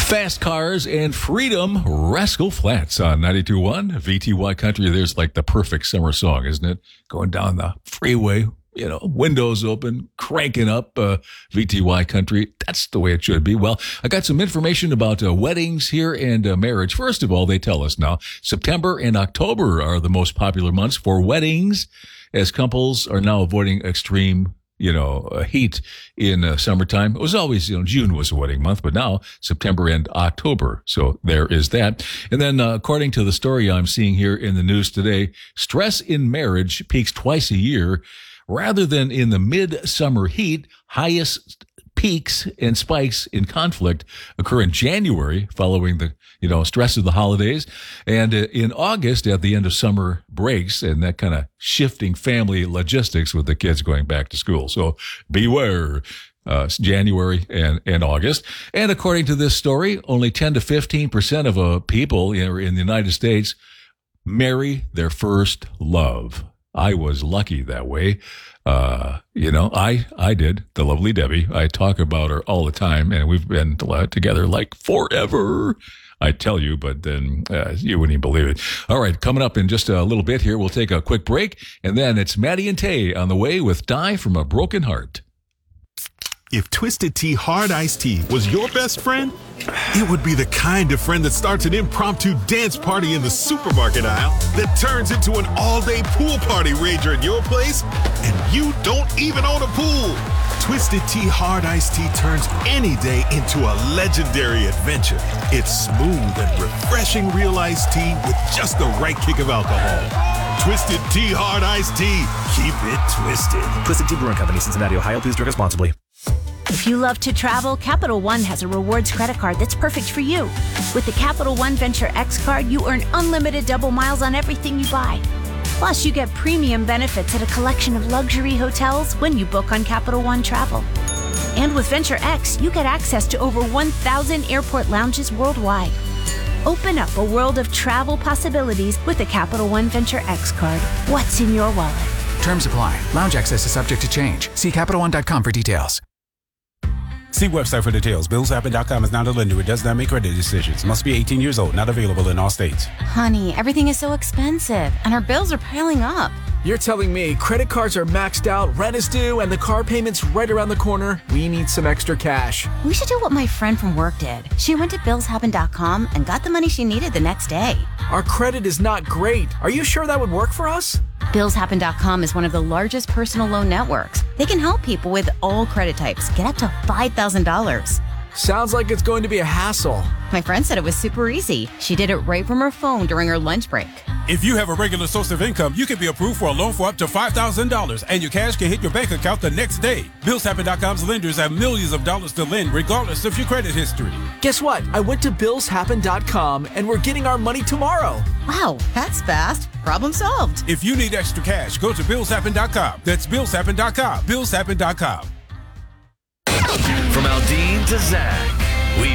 Fast cars and freedom, Rascal Flatts on 92.1 VTY Country. There's like the perfect summer song, isn't it? Going down the freeway, windows open, cranking up VTY Country. That's the way it should be. Well, I got some information about weddings here and marriage. First of all, they tell us now September and October are the most popular months for weddings, as couples are now avoiding extreme heat in summertime. It was always, June was a wedding month, but now September and October. So there is that. And then, according to the story I'm seeing here in the news today, stress in marriage peaks twice a year rather than in the midsummer heat. Highest peaks and spikes in conflict occur in January following the, stress of the holidays, and in August at the end of summer breaks and that kind of shifting family logistics with the kids going back to school. So beware. January and August. And according to this story, only 10 to 15% of people in the United States marry their first love. I was lucky that way. I did. The lovely Debbie. I talk about her all the time, and we've been together like forever. I tell you, but then you wouldn't even believe it. All right, coming up in just a little bit here, we'll take a quick break, and then it's Maddie and Tay on the way with Die from a Broken Heart. If Twisted Tea Hard Iced Tea was your best friend, it would be the kind of friend that starts an impromptu dance party in the supermarket aisle that turns into an all-day pool party rager at your place, and you don't even own a pool. Twisted Tea Hard Iced Tea turns any day into a legendary adventure. It's smooth and refreshing real iced tea with just the right kick of alcohol. Twisted Tea Hard Iced Tea. Keep it twisted. Twisted Tea Brewing Company, Cincinnati, Ohio. Please drink responsibly. If you love to travel, Capital One has a rewards credit card that's perfect for you. With the Capital One Venture X card, you earn unlimited double miles on everything you buy. Plus, you get premium benefits at a collection of luxury hotels when you book on Capital One Travel. And with Venture X, you get access to over 1,000 airport lounges worldwide. Open up a world of travel possibilities with the Capital One Venture X card. What's in your wallet? Terms apply. Lounge access is subject to change. See CapitalOne.com for details. See website for details. BillsHappen.com is not a lender. It does not make credit decisions. Must be 18 years old. Not available in all states. Honey, everything is so expensive, and our bills are piling up. You're telling me credit cards are maxed out, rent is due, and the car payment's right around the corner? We need some extra cash. We should do what my friend from work did. She went to BillsHappen.com and got the money she needed the next day. Our credit is not great. Are you sure that would work for us? BillsHappen.com is one of the largest personal loan networks. They can help people with all credit types get up to $5,000. Sounds like it's going to be a hassle. My friend said it was super easy. She did it right from her phone during her lunch break. If you have a regular source of income, you can be approved for a loan for up to $5,000, and your cash can hit your bank account the next day. BillsHappen.com's lenders have millions of dollars to lend, regardless of your credit history. Guess what? I went to BillsHappen.com, and we're getting our money tomorrow. Wow, that's fast. Problem solved. If you need extra cash, go to BillsHappen.com. That's BillsHappen.com. BillsHappen.com. From Aldine to Zach,